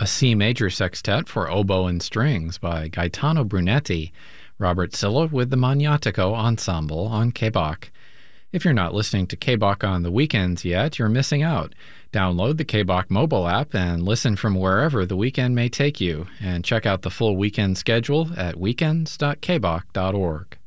a C major sextet for oboe and strings by Gaetano Brunetti, Robert Silla with the Magnatico Ensemble on KBOC. If you're not listening to KBOC on the weekends yet, you're missing out. Download the KBOC mobile app and listen from wherever the weekend may take you, and check out the full weekend schedule at weekends.kbok.org.